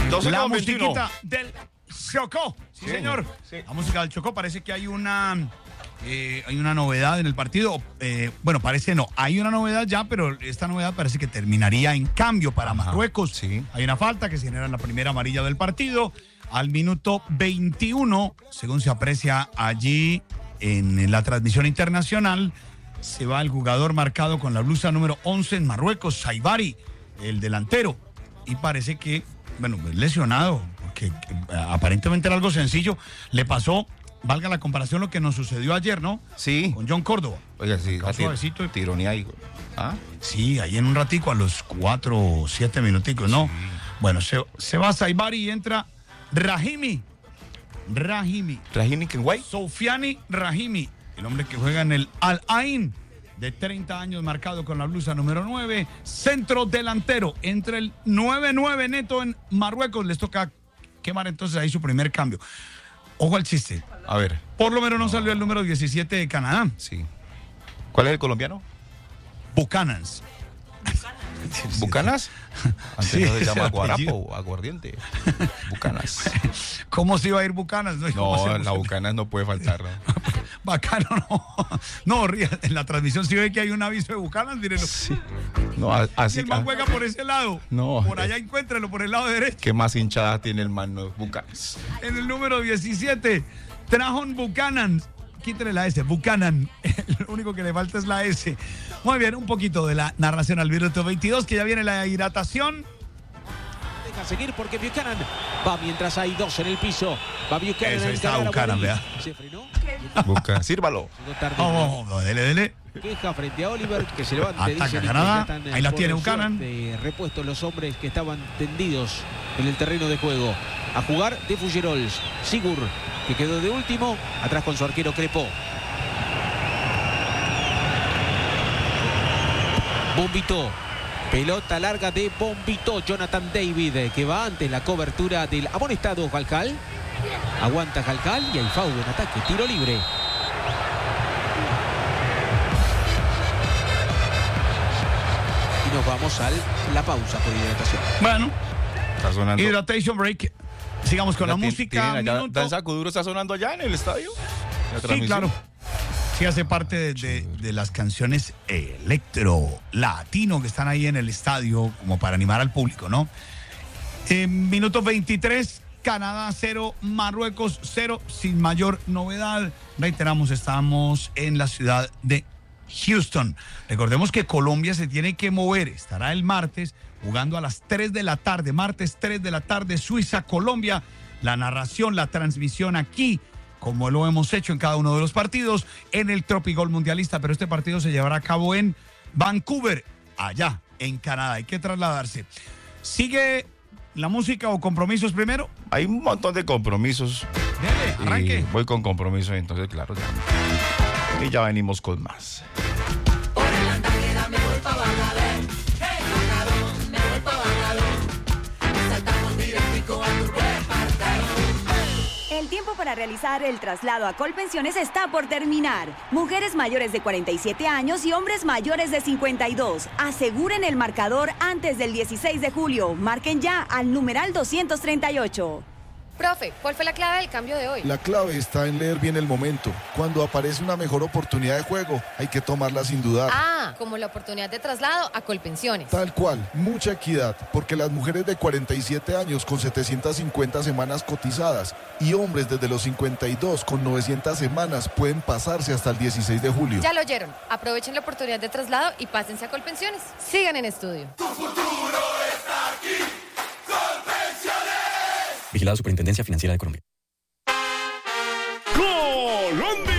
La musiquita del Chocó. Sí, señor. Sí. La música del Chocó, parece que hay una novedad en el partido. Bueno, parece no. Hay una novedad ya, pero esta novedad parece que terminaría en cambio para Marruecos. Sí. Hay una falta que se genera en la primera amarilla del partido. Al minuto 21, según se aprecia allí en la transmisión internacional, se va el jugador marcado con la blusa número 11 en Marruecos, Saibari, el delantero. Y parece que, bueno, lesionado, porque aparentemente era algo sencillo. Le pasó, valga la comparación, lo que nos sucedió ayer, ¿no? Sí. Con John Córdoba. Oiga, sí. Suavecito. Tironía ahí. ¿Ah? Sí, ahí en un ratico, a los 4 o 7 minuticos, ¿no? Sí. Bueno, se va Saibari y entra Rahimi. ¿Rahimi Kenway? Soufiane Rahimi, el hombre que juega en el Al Ain, de 30 años, marcado con la blusa número 9, centro delantero, entre el 9-9 neto en Marruecos. Les toca quemar entonces ahí su primer cambio. Ojo al chiste. A ver. Por lo menos no salió el número 17 de Canadá. Sí. ¿Cuál es el colombiano? Buchanans. ¿Bucanas? Antes Sí, no se ese llama apellido. guarapo o aguardiente. Bucanas. ¿Cómo se iba a ir Bucanas? No, la Bucanas no puede faltar, ¿no? Bacano, no. No, ría, en la transmisión sí ve que hay un aviso de Bucanas, mírenlo. Sí. No, Y así. el man juega por ese lado. No. Por allá encuéntrelo, por el lado derecho. ¿Qué más hinchada tiene el man? No, Bucanas. En el número 17, Trajon Buchanan. Quítale la S, Buchanan. Lo único que le falta es la S. Muy bien, un poquito de la narración al minuto 22, que ya viene la hidratación. Deja seguir porque Buchanan va mientras hay dos en el piso. Va Buchanan. Eso, ahí está Buchanan, vea. Se frenó. Bucanas. Sírvalo. Llegó tarde. Vamos, dele. Queja frente a Oliver, que se levante. Ataca dicen, y Canadá. que ya están Ahí la por tiene opción Buchanan. de repuesto los hombres que estaban tendidos en el terreno de juego. A jugar de Fullerols. Sigur, que quedó de último, atrás con su arquero Crepó. Bombito. Pelota larga de Bombito. Jonathan David, que va antes la cobertura del amonestado Jalcal. Aguanta Jalcal y hay foul en ataque. Tiro libre. Y nos vamos a la pausa por hidratación. Bueno, Está sonando. Hydratation break. Sigamos con la música. Minuto. ¿Danza Kuduro está sonando allá en el estadio? ¿La Sí, transmisión? claro. Sí, hace parte de las canciones electro latino que están ahí en el estadio como para animar al público, ¿no? Minuto 23, Canadá 0, Marruecos 0, sin mayor novedad. Reiteramos, estamos en la ciudad de Houston. Recordemos que Colombia se tiene que mover, estará el martes jugando a las 3 de la tarde, martes 3 de la tarde, Suiza, Colombia. La narración, la transmisión aquí, como lo hemos hecho en cada uno de los partidos, en el Tropigol Mundialista, pero este partido se llevará a cabo en Vancouver, allá en Canadá. Hay que trasladarse. ¿Sigue la música o compromisos primero? Hay un montón de compromisos. Dele, arranque. Y voy con compromisos, entonces, claro. Ya. Y ya venimos con más. El tiempo para realizar el traslado a Colpensiones está por terminar. Mujeres mayores de 47 años y hombres mayores de 52. Aseguren el marcador antes del 16 de julio. Marquen ya al numeral 238. Profe, ¿cuál fue la clave del cambio de hoy? La clave está en leer bien el momento. Cuando aparece una mejor oportunidad de juego, hay que tomarla sin dudar. Ah, como la oportunidad de traslado a Colpensiones. Tal cual, mucha equidad, porque las mujeres de 47 años con 750 semanas cotizadas y hombres desde los 52 con 900 semanas pueden pasarse hasta el 16 de julio. Ya lo oyeron. Aprovechen la oportunidad de traslado y pásense a Colpensiones. Sigan en estudio. Tu futuro está aquí. Colpensiones. Vigilada Superintendencia Financiera de Colombia. Colombia.